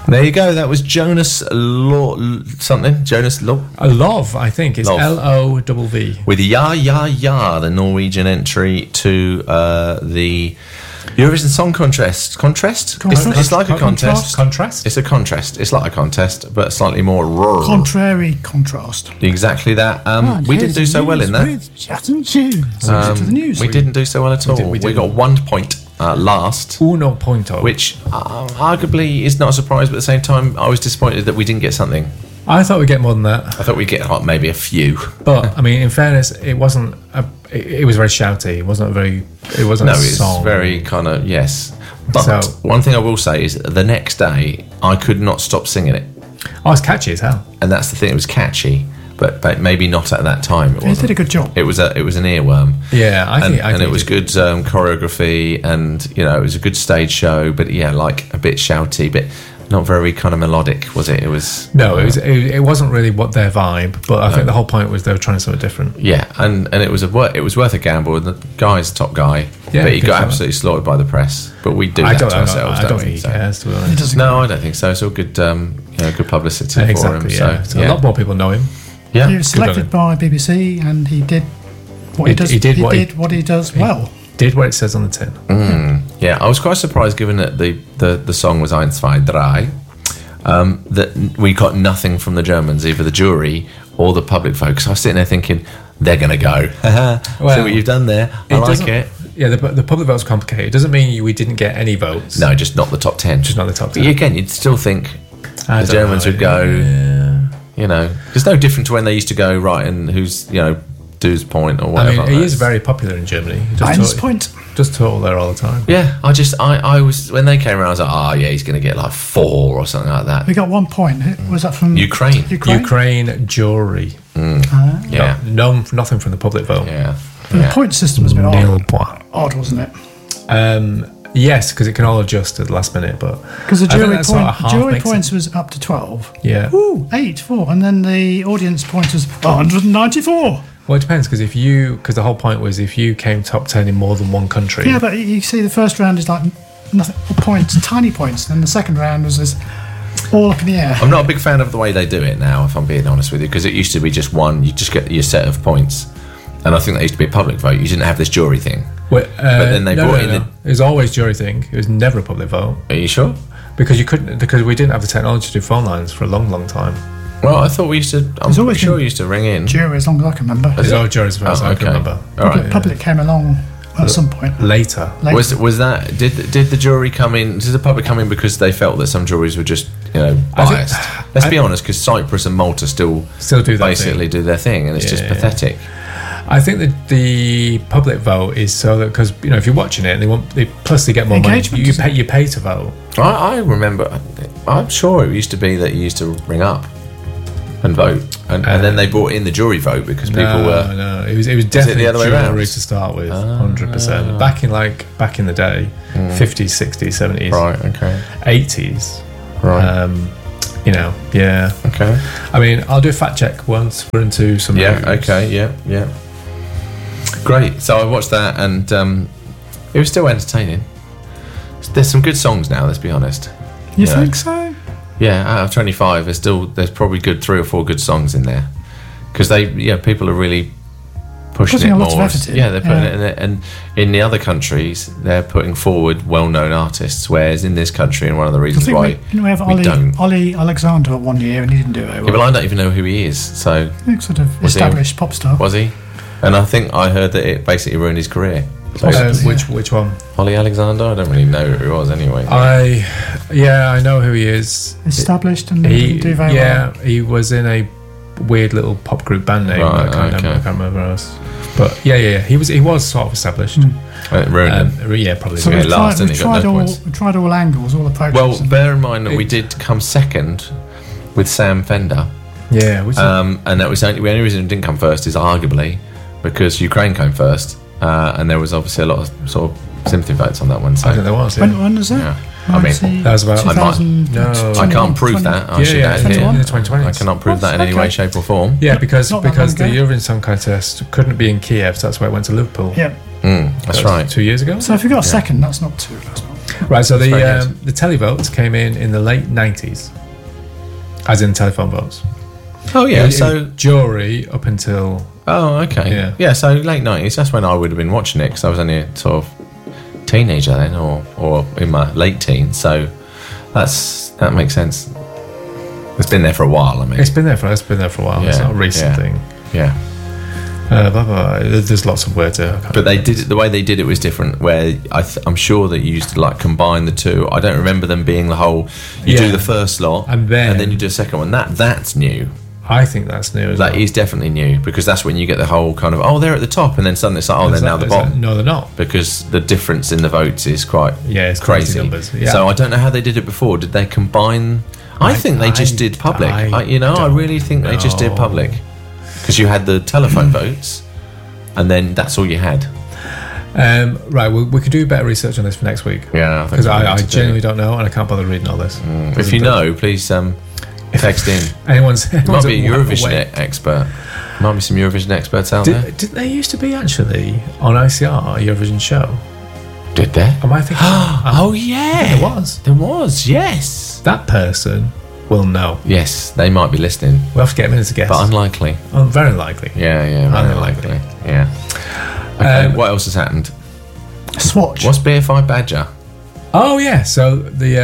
There you go. That was Jonas something. Jonas Love, I think. It's Love. With Ya Ya Ya, the Norwegian entry to the Eurovision Song Contest. It's like a contest. Contrast? It's a contest. It's like a contest, but slightly more rural. Contrary contrast. Exactly that. We didn't do so well in that. To the news. We didn't do so well at all. We got 1 point last. Uno punto. Which arguably is not a surprise, but at the same time, I was disappointed that we didn't get something. I thought we'd get more than that. I thought we'd get maybe a few. But, I mean, in fairness, it wasn't... It was very shouty. It wasn't a very... It wasn't a song. It's very kind of... Yes. But one thing I will say is the next day, I could not stop singing it. Oh, it's catchy as hell. And that's the thing. It was catchy, but maybe not at that time. It did a good job. It was an earworm. Yeah, I think it was good choreography, and it was a good stage show. But yeah, like a bit shouty, but not very kind of melodic, was it? It was it wasn't really what their vibe. But I think the whole point was they were trying something different. Yeah, and it was worth a gamble. And the guy's top guy, but he got absolutely slaughtered by the press. But we do that to ourselves. I don't think he cares, to be honest. No, I don't think so. It's all good, good publicity for him. Yeah. So a lot more people know him. Yeah, he was selected by BBC, and he did what he does. He did what he does well. Did what it says on the tin. Yeah, I was quite surprised, given that the song was 1, 2, 3, that we got nothing from the Germans, either the jury or the public vote. Because I was sitting there thinking, they're going to go. See what you've done there. I like it. Yeah, the public vote's complicated. It doesn't mean we didn't get any votes. No, just not the top 10. Just not the top 10. But again, you'd still think the Germans would go. Yeah. It's no different to when they used to go, right, and who's, Du's point or whatever. I mean, he is very popular in Germany. Heinz Point. Just total there all the time. Yeah, I was, when they came around, I was like, he's going to get like 4 or something like that. We got 1 point. Was that from Ukraine? Ukraine jury. Yeah. Nothing from the public vote. Yeah. The point system was a bit odd, wasn't it? Yes, because it can all adjust at the last minute, but because the jury points was up to 12. Yeah. 8, 4, and then the audience points was 194. Well, it depends, because the whole point was if you came top 10 in more than one country. Yeah, but you see, the first round is like nothing points, tiny points, and the second round was all up in the air. I'm not a big fan of the way they do it now, if I'm being honest with you, because it used to be just one. You just get your set of points, and I think that used to be a public vote. You didn't have this jury thing. But then they brought in the. It was always jury thing. It was never a public vote. Are you sure? Because we didn't have the technology to do phone lines for a long, long time. Well, I thought we used to. I'm sure we used to ring in. Jury, as long as I can remember. There's no jury as far as I can remember. Public came along at some point. Later. Was that? Did the jury come in? Did the public come in because they felt that some juries were just biased? Let's be honest, because Cyprus and Malta still do basically do their thing, and it's just pathetic. I think that the public vote is so that because if you're watching it, and they get more money. You pay to vote. I remember. I'm sure it used to be that you used to ring up and vote, and then they brought in the jury vote because people were. No, it was definitely the other way around to start with, 100%. Back in the day, 50s, 60s, 70s, right? Okay, 80s, right? Yeah. Okay. I mean, I'll do a fact check once we're into some. Yeah. news. Okay. Yeah. Great. So I watched that, and it was still entertaining. There's some good songs now. Let's be honest. You think so? Yeah, out of 25, there's probably 3 or 4 good songs in there, because people are really pushing it a more. lot of effort in. Yeah, they're putting it in it, and in the other countries they're putting forward well-known artists, whereas in this country, and one of the reasons why we have Ollie Alexander 1 year, and he didn't do it very well. Yeah, well, I don't even know who he is. So sort of established pop star. Was he? And I think I heard that it basically ruined his career. Which one? Ollie Alexander? I don't really know who he was anyway. I know who he is. Established and he didn't do very well. Yeah, he was in a weird little pop group band name. Right, I can't remember else. But yeah, he was sort of established. It ruined him. Yeah, probably. So we tried all angles, all approaches. Well, bear in mind that we did come second with Sam Fender. Yeah, and that was the only reason it didn't come first is arguably because Ukraine came first, and there was obviously a lot of sort of sympathy votes on that one. So I think there was. Yeah. When was that? Yeah. I mean, that was about. I can't prove that. I should add here. 2020. I cannot prove that in any way, shape, or form. Yeah, because the Eurovision Song Contest couldn't be in Kiev, so that's why it went to Liverpool. Yeah, that's right. 2 years ago. So if you got a second, that's not too. Right, so very the televotes came in the late 90s, as in telephone votes. Oh yeah, So jury up until... Oh, okay. Yeah, so late 90s, that's when I would have been watching it, because I was only a sort of teenager then, or in my late teens, so that makes sense. It's been there for a while, I mean. It's been there for a while, it's not a recent thing. Yeah. There's lots of words there. But they did it, the way they did it was different, where I'm sure that you used to like combine the two. I don't remember them being the whole, you do the first lot, and then you do a second one. That's new. I think that's new as well. That is definitely new, because that's when you get the whole kind of, they're at the top, and then suddenly it's like, they're now the bottom. No, they're not. Because the difference in the votes is quite it's crazy. Numbers. Yeah. So I don't know how they did it before. Did they combine? I think they just did public. I really think they just did public. Because you had the telephone votes, and then that's all you had. Right, we could do better research on this for next week. Yeah, because I genuinely don't know, and I can't bother reading all this. If you know, please text in. Anyone's might be a Eurovision expert. Might be some Eurovision experts out there. Didn't there used to be actually on ICR a Eurovision show? Did there? Am I thinking? Oh yeah, there was. There was. Yes. That person will know. Yes, they might be listening. We'll have to get them in as a guest. But unlikely. Very likely. Yeah, very likely. Yeah. Okay, what else has happened? Swatch. What's BFI Badger? Oh yeah, so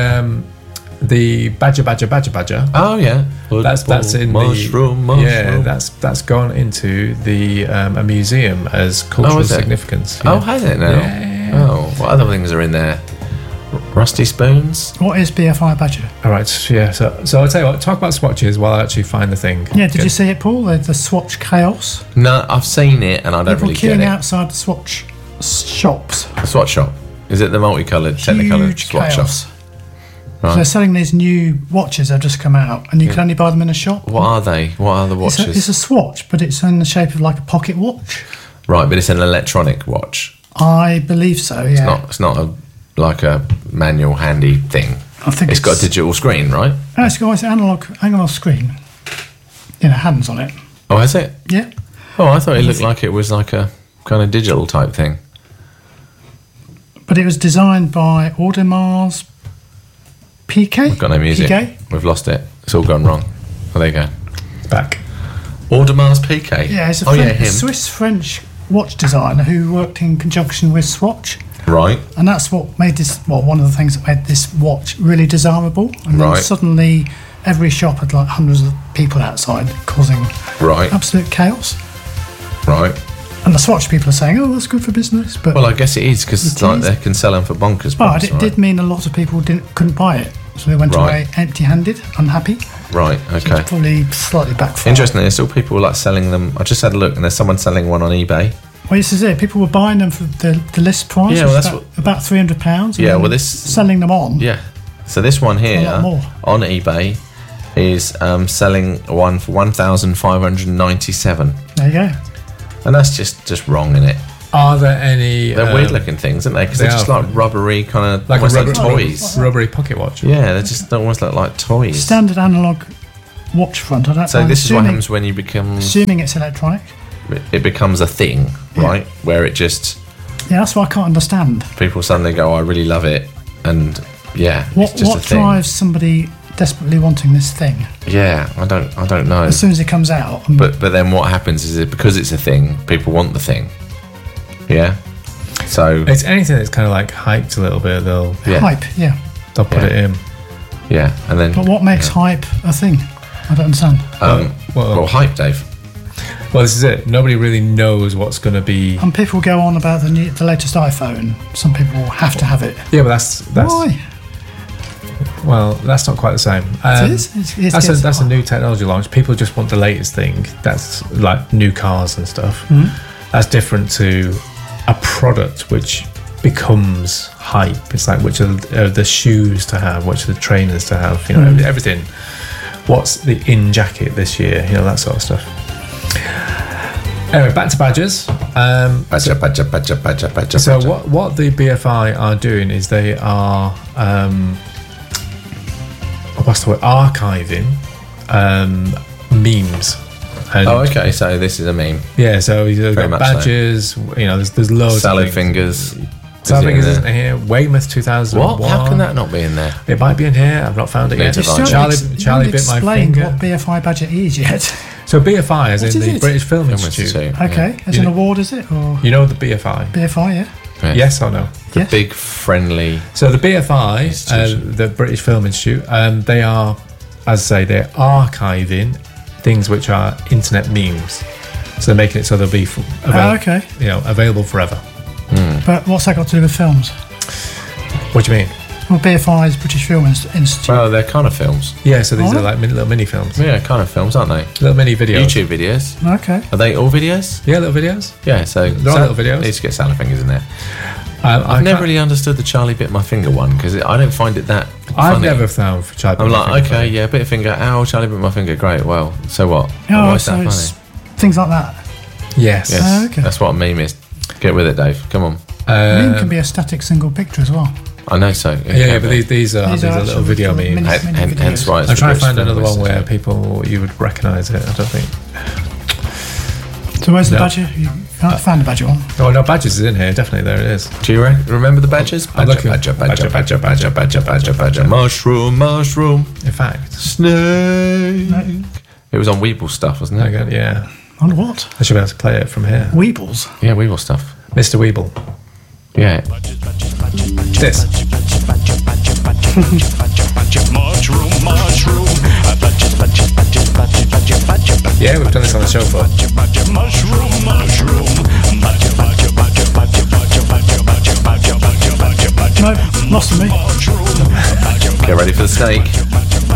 the Badger. Oh yeah, that's in mushroom. Yeah, that's gone into the a museum as cultural significance. Yeah. Oh, has it now? Yeah. Oh, what other things are in there? Rusty spoons. What is BFI Badger? All right, yeah. So I'll tell you what. Talk about swatches while I actually find the thing. Yeah, did you see it, Paul? The Swatch chaos. No, I've seen it and I don't really get it. People queuing outside the Swatch shops. The Swatch shop. Is it the multicoloured, technicoloured Swatch shop? Right. So they're selling these new watches that have just come out, and you can only buy them in a shop. What are they? What are the watches? It's a Swatch, but it's in the shape of like a pocket watch. Right, but it's an electronic watch. I believe so. Yeah. It's not like a manual handy thing. I think it's got a digital screen, right? No, it's got an analog screen. Hands on it. Oh, has it? Yeah. Oh, I thought it looked like it was like a kind of digital type thing. But it was designed by Audemars Piguet. We've got no music. Piguet? We've lost it. It's all gone wrong. Oh, there you go. It's back. Audemars Piguet. Yeah, it's a a Swiss-French watch designer who worked in conjunction with Swatch. Right. And that's what made this, one of the things that made this watch really desirable. And then suddenly every shop had like hundreds of people outside causing absolute chaos. Right. And the Swatch people are saying, that's good for business. But well, I guess it is, because they can sell them for bonkers price. But it did mean a lot of people couldn't buy it. So they went away empty-handed, unhappy. Right, okay. So probably slightly backfired. Interesting, there's still people like selling them. I just had a look and there's someone selling one on eBay. Well, this is it. People were buying them for the list price. Yeah, well, that's about £300. Yeah, well, selling them on. Yeah. So this one here on eBay is selling one for $1,597. There you go. And that's just wrong, isn't it? Are there any? They're weird looking things, aren't they? Because they're just like rubbery kind of, like almost like toys. Rubbery pocket watch. Yeah, they just almost look like toys. Standard analog watch front. I don't. So this is what happens when you become. Assuming it's electronic. It becomes a thing, right? Where it just. Yeah, that's what I can't understand. People suddenly go, "I really love it," and what drives somebody desperately wanting this thing? Yeah, I don't know. As soon as it comes out. But then what happens is because it's a thing, people want the thing. Yeah. So it's anything that's kind of like hyped a little bit. They'll They'll put it in. Yeah, and then. But what makes hype a thing? I don't understand. Well, hype, Dave. Well, this is it. Nobody really knows what's going to be. And people go on about the latest iPhone. Some people have to have it. Yeah, but that's why. Well, that's not quite the same. It is. That's a new technology launch. People just want the latest thing. That's like new cars and stuff. Mm-hmm. That's different to a product which becomes hype. It's like which are the shoes to have, which are the trainers to have. Everything. What's the in jacket this year? That sort of stuff. Anyway, back to badges. Badger. So what the BFI are doing is they are archiving memes. Okay. So this is a meme. Yeah. So you've got badges. So. There's loads. Salad of fingers. South Fingers isn't here. Weymouth 2001. What? How can that not be in there? It might be in here. I've not found it yet. Need to find it. Charlie bit my finger. What BFI budget is yet. So BFI is What in is the it? British Film Institute. Okay, as an award, is it? Or You know the BFI? BFI, yeah. Yes or no? The Yes. big friendly. So the BFI, Institution. the British Film Institute, they are, as I say, they're archiving things which are internet memes. So they're making it so they'll be Okay. available forever. But what's that got to do with films? What do you mean? Well, BFI is British Film Institute. Well, they're kind of films. Yeah, so these Oh. are like little mini films, Yeah, kind of films, aren't they? little mini videos. YouTube videos. Okay. Are they all videos? Yeah, little videos. Yeah, so They're all little videos. Needs to get Sally Fingers in there. I I've never can't- really understood the Charlie bit my finger one because I don't find it that. I've funny. never found for Charlie. I'm Bit My like, Finger okay, funny. yeah, bit of finger. Ow, Charlie bit my finger. Great. Well, so what? Oh, Why is so that it's funny? things like that. Yes. Yes, Oh, okay. that's what a meme is. Get with it, Dave. Come on. Meme can be a static single picture as well. I know so. It Yeah, can but be. these are little actual video mini- memes. mini Hence videos. why it's I'm the trying to British find Film another one where Institute. you would recognise it. I don't think. So where's the No. badger? You can't find the badger one. Oh no, Badgers is in here. Definitely, there it is. Do you remember the badgers? I'm looking- Badger, badger. Mushroom, mushroom. In fact, Snake. It was on Weeble stuff, wasn't it? again, yeah. On what? I should be able to play it from here. Weebles. Yeah, Weeble stuff. Mr. Weeble. Yeah. This. Yeah, we've done this on the show before. No, lost to me. Get ready for the snake.